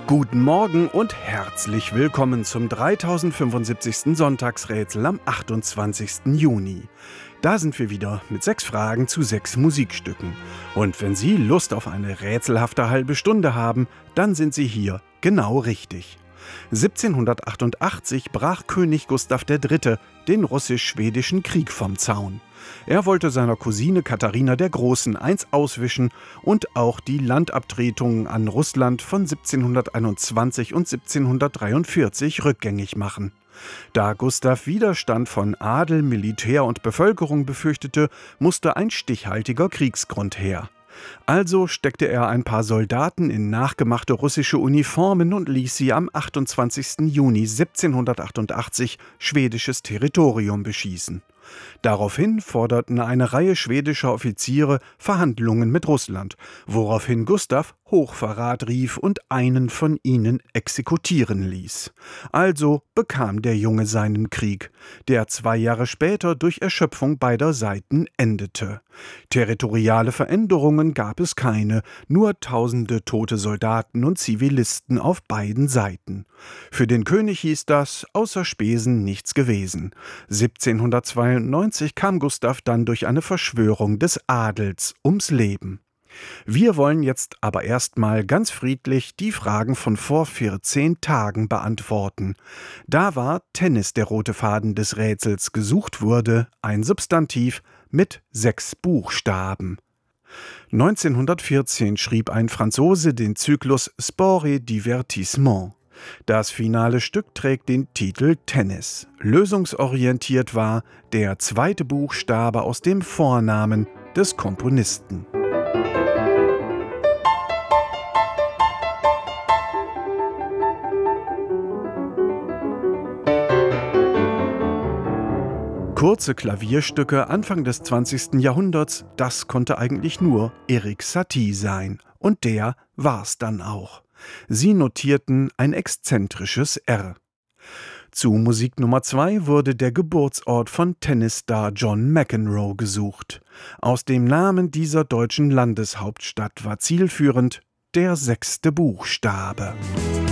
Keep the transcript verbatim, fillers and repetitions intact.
Guten Morgen und herzlich willkommen zum dreitausendfünfundsiebzigsten Sonntagsrätsel am achtundzwanzigsten Juni. Da sind wir wieder mit sechs Fragen zu sechs Musikstücken. Und wenn Sie Lust auf eine rätselhafte halbe Stunde haben, dann sind Sie hier genau richtig. siebzehnhundertachtundachtzig brach König Gustav der Dritte den russisch-schwedischen Krieg vom Zaun. Er wollte seiner Cousine Katharina der Großen eins auswischen und auch die Landabtretungen an Russland von siebzehnhunderteinundzwanzig und siebzehnhundertdreiundvierzig rückgängig machen. Da Gustav Widerstand von Adel, Militär und Bevölkerung befürchtete, musste ein stichhaltiger Kriegsgrund her. Also steckte er ein paar Soldaten in nachgemachte russische Uniformen und ließ sie am achtundzwanzigsten Juni siebzehnhundertachtundachtzig schwedisches Territorium beschießen. Daraufhin forderten eine Reihe schwedischer Offiziere Verhandlungen mit Russland, woraufhin Gustav Hochverrat rief und einen von ihnen exekutieren ließ. Also bekam der Junge seinen Krieg, der zwei Jahre später durch Erschöpfung beider Seiten endete. Territoriale Veränderungen gab es keine, nur tausende tote Soldaten und Zivilisten auf beiden Seiten. Für den König hieß das außer Spesen nichts gewesen. siebzehnhundertzweiundneunzig kam Gustav dann durch eine Verschwörung des Adels ums Leben. Wir wollen jetzt aber erstmal ganz friedlich die Fragen von vor vierzehn Tagen beantworten. Da war Tennis der rote Faden des Rätsels, gesucht wurde ein Substantiv mit sechs Buchstaben. neunzehnhundertvierzehn schrieb ein Franzose den Zyklus Sport et Divertissement. Das finale Stück trägt den Titel Tennis. Lösungsorientiert war der zweite Buchstabe aus dem Vornamen des Komponisten. Kurze Klavierstücke Anfang des zwanzigsten Jahrhunderts, das konnte eigentlich nur Erik Satie sein. Und der war's dann auch. Sie notierten ein exzentrisches R. Zu Musik Nummer zwei wurde der Geburtsort von Tennisstar John McEnroe gesucht. Aus dem Namen dieser deutschen Landeshauptstadt war zielführend der sechste Buchstabe.